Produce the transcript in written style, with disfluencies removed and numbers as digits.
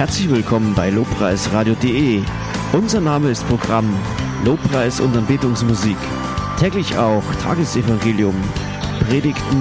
Herzlich willkommen bei lobpreisradio.de. Unser Name ist Programm Lobpreis und Anbetungsmusik. Täglich auch Tagesevangelium, Predigten